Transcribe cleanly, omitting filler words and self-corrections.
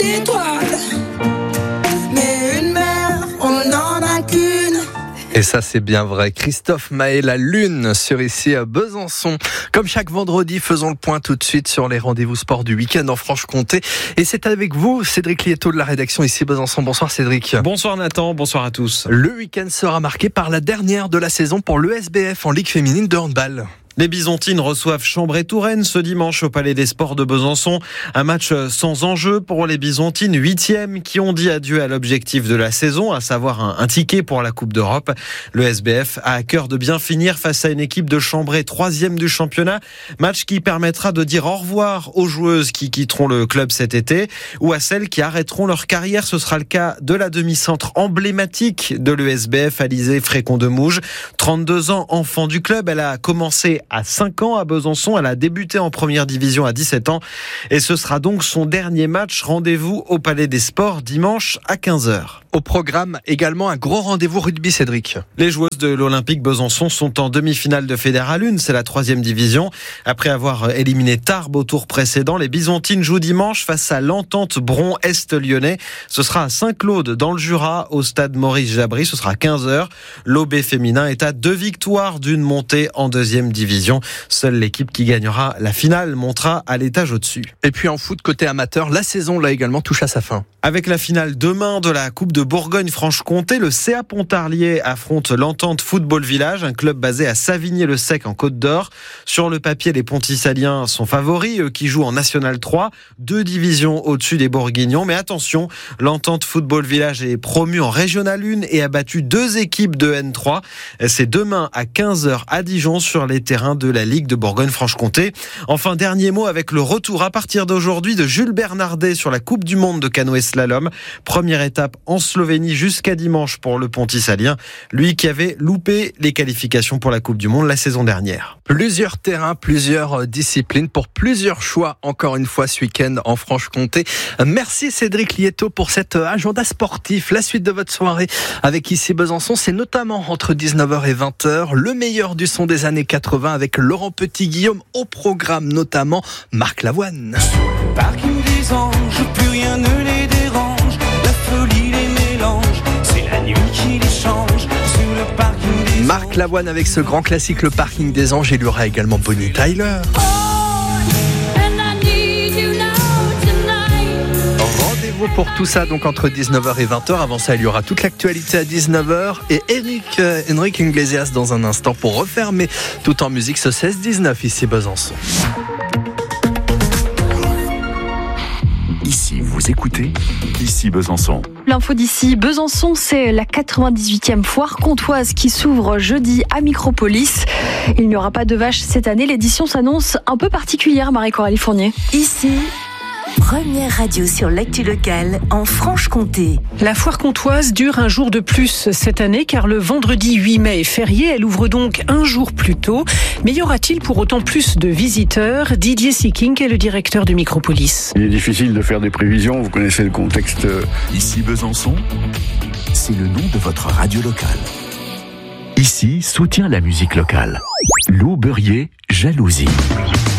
Étoile, mais une mère, on n'en a qu'une. Et ça, c'est bien vrai. Christophe Maé, la lune, sur ici à Besançon. Comme chaque vendredi, faisons le point tout de suite sur les rendez-vous sport du week-end en Franche-Comté. Et c'est avec vous, Cédric Lieto de la rédaction ici Besançon. Bonsoir Cédric. Bonsoir Nathan, bonsoir à tous. Le week-end sera marqué par la dernière de la saison pour l'ESBF en Ligue féminine de handball. Les Byzantines reçoivent Chambray-Touraine ce dimanche au Palais des Sports de Besançon. Un match sans enjeu pour les Byzantines, 8e, qui ont dit adieu à l'objectif de la saison, à savoir un ticket pour la Coupe d'Europe. Le SBF a à cœur de bien finir face à une équipe de Chambray, 3e du championnat. Match qui permettra de dire au revoir aux joueuses qui quitteront le club cet été ou à celles qui arrêteront leur carrière. Ce sera le cas de la demi-centre emblématique de l'ESBF, Alizée Frécon-de-Mouge. 32 ans, enfant du club, elle a commencé à 5 ans à Besançon. Elle a débuté en première division à 17 ans et ce sera donc son dernier match. Rendez-vous au Palais des Sports dimanche à 15h. Au programme également un gros rendez-vous rugby, Cédric. Les joueuses de l'Olympique Besançon sont en demi-finale de Fédéral 1, c'est la 3e division. Après avoir éliminé Tarbes au tour précédent, les Byzantines jouent dimanche face à l'Entente Bron-Est lyonnais. Ce sera à Saint-Claude dans le Jura, au stade Maurice Jabry. Ce sera à 15h. L'OB féminin est à 2 victoires d'une montée en 2e division. Seule l'équipe qui gagnera la finale montera à l'étage au-dessus. Et puis en foot, côté amateur, la saison là également touche à sa fin. Avec la finale demain de la Coupe de Bourgogne-Franche-Comté, le CA Pontarlier affronte l'Entente Football Village, un club basé à Savigny-le-Sec en Côte d'Or. Sur le papier, les Ponticaliens sont favoris, eux qui jouent en National 3, 2 divisions au-dessus des Bourguignons. Mais attention, l'Entente Football Village est promu en Régional 1 et a battu 2 équipes de N3. C'est demain à 15h à Dijon sur les terrains de la Ligue de Bourgogne-Franche-Comté. Enfin, dernier mot avec le retour à partir d'aujourd'hui de Jules Bernardet sur la Coupe du Monde de canoë slalom. Première étape en Slovénie jusqu'à dimanche pour le Pontisalien, lui qui avait loupé les qualifications pour la Coupe du Monde la saison dernière. Plusieurs terrains, plusieurs disciplines pour plusieurs choix encore une fois ce week-end en Franche-Comté. Merci Cédric Lieto pour cet agenda sportif. La suite de votre soirée avec ici Besançon, c'est notamment entre 19h et 20h, le meilleur du son des années 80 avec Laurent Petit-Guillaume au programme, notamment Marc Lavoine. Parking des anges, plus rien ne les dérange, la folie les mélange, c'est la nuit qui les change, sur le parking des Marc Lavoine avec ce grand classique, le parking des anges. Il y aura également Bonnie Tyler. Rendez-vous pour tout ça donc entre 19h et 20h. Avant ça, il y aura toute l'actualité à 19h et Enrique Iglesias dans un instant pour refermer tout en musique ce 16-19 ici Besançon. Ici, vous écoutez Ici Besançon. L'info d'ici Besançon, c'est la 98e foire comtoise qui s'ouvre jeudi à Micropolis. Il n'y aura pas de vaches cette année. L'édition s'annonce un peu particulière, Marie-Coralie Fournier. Ici, première radio sur l'actu locale en Franche-Comté. La foire comtoise dure un jour de plus cette année car le vendredi 8 mai est férié. Elle ouvre donc un jour plus tôt. Mais y aura-t-il pour autant plus de visiteurs ? Didier Seeking est le directeur de Micropolis. Il est difficile de faire des prévisions. Vous connaissez le contexte. Ici Besançon, c'est le nom de votre radio locale. Ici, soutient la musique locale. Lou Beurrier, Jalousie.